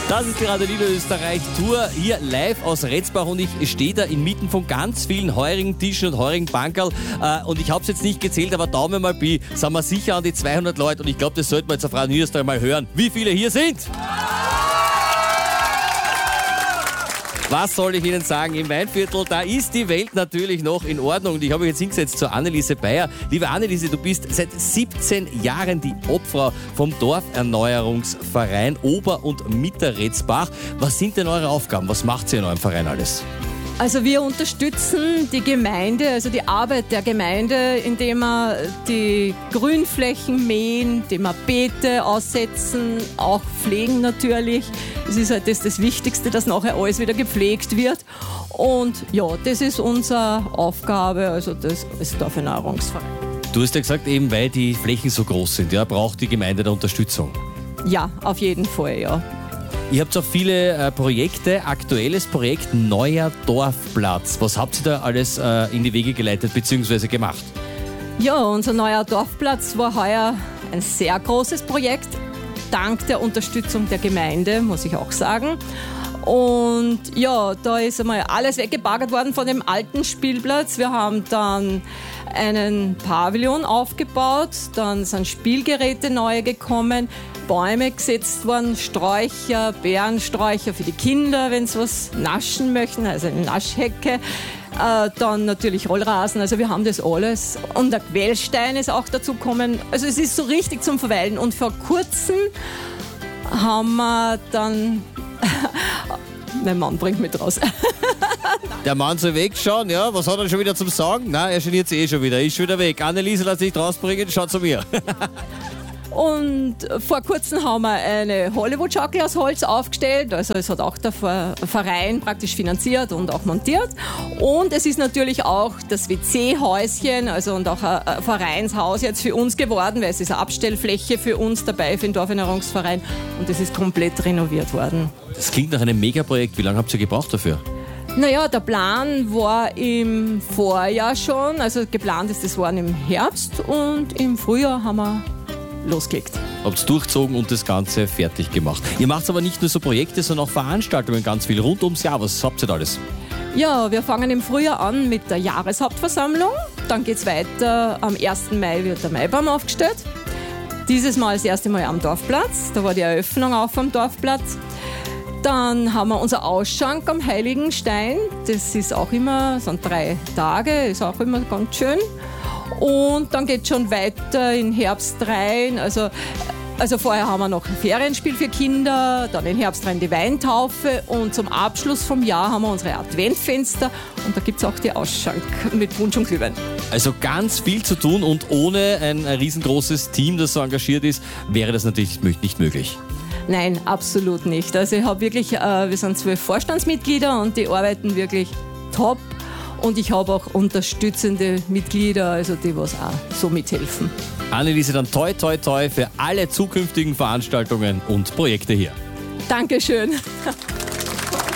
Das ist die Radio Niederösterreich Tour hier live aus Retzbach und ich stehe da inmitten von ganz vielen heurigen Tischen und heurigen Bankerl und ich habe es jetzt nicht gezählt, aber Daumen mal Pi, sind wir sicher an die 200 Leute und ich glaube, das sollten wir jetzt auf Radio Niederösterreich mal hören, wie viele hier sind. Was soll ich Ihnen sagen? Im Weinviertel, da ist die Welt natürlich noch in Ordnung. Und ich habe mich jetzt hingesetzt zur Anneliese Bayer. Liebe Anneliese, du bist seit 17 Jahren die Obfrau vom Dorferneuerungsverein Ober- und Mitterretzbach. Was sind denn eure Aufgaben? Was macht ihr in eurem Verein alles? Also wir unterstützen die Gemeinde, also die Arbeit der Gemeinde, indem wir die Grünflächen mähen, indem wir Beete aussetzen, auch pflegen natürlich. Es ist halt das Wichtigste, dass nachher alles wieder gepflegt wird. Und ja, das ist unsere Aufgabe, also das als Dorferneuerungsverein. Du hast ja gesagt, eben weil die Flächen so groß sind, ja, braucht die Gemeinde da Unterstützung. Ja, auf jeden Fall, ja. Ihr habt auch viele Projekte. Aktuelles Projekt Neuer Dorfplatz. Was habt ihr da alles in die Wege geleitet bzw. gemacht? Ja, unser neuer Dorfplatz war heuer ein sehr großes Projekt, dank der Unterstützung der Gemeinde, muss ich auch sagen. Und ja, da ist einmal alles weggebaggert worden von dem alten Spielplatz. Wir haben dann einen Pavillon aufgebaut, dann sind Spielgeräte neu gekommen, Bäume gesetzt worden, Sträucher, Beerensträucher für die Kinder, wenn sie was naschen möchten, also eine Naschhecke. Dann natürlich Rollrasen, also wir haben das alles. Und der Quellstein ist auch dazu gekommen. Also es ist so richtig zum Verweilen. Und vor kurzem haben wir dann... Mein Mann bringt mich raus. Der Mann soll wegschauen, ja? Was hat er schon wieder zum Sagen? Nein, er geniert sich schon wieder. Ist schon wieder weg. Anneliese, lass dich rausbringen, schau zu mir. Und vor kurzem haben wir eine Hollywood-Schaukel aus Holz aufgestellt. Also es hat auch der Verein praktisch finanziert und auch montiert. Und es ist natürlich auch das WC-Häuschen, also und auch ein Vereinshaus jetzt für uns geworden, weil es ist eine Abstellfläche für uns dabei, für den Dorferneuerungsverein. Und es ist komplett renoviert worden. Das klingt nach einem Megaprojekt. Wie lange habt ihr gebraucht dafür? Naja, der Plan war im Vorjahr schon. Also geplant ist, das war im Herbst. Und im Frühjahr haben wir losgelegt. Habt durchgezogen und das Ganze fertig gemacht. Ihr macht aber nicht nur so Projekte, sondern auch Veranstaltungen ganz viel rund ums Jahr. Was habt ihr da alles? Ja, wir fangen im Frühjahr an mit der Jahreshauptversammlung. Dann geht es weiter. Am 1. Mai wird der Maibaum aufgestellt. Dieses Mal das erste Mal am Dorfplatz. Da war die Eröffnung auch vom Dorfplatz. Dann haben wir unser Ausschank am Heiligenstein. Das ist auch immer, sind 3 Tage, ist auch immer ganz schön. Und dann geht es schon weiter in Herbst rein. Also vorher haben wir noch ein Ferienspiel für Kinder, dann in Herbst rein die Weintaufe und zum Abschluss vom Jahr haben wir unsere Adventfenster und da gibt es auch die Ausschank mit Punsch und Glühwein. Also ganz viel zu tun und ohne ein riesengroßes Team, das so engagiert ist, wäre das natürlich nicht möglich. Nein, absolut nicht. Also ich habe wirklich, wir sind 12 Vorstandsmitglieder und die arbeiten wirklich top. Und ich habe auch unterstützende Mitglieder, also die was auch so mithelfen. Anneliese, dann toi toi toi für alle zukünftigen Veranstaltungen und Projekte hier. Dankeschön.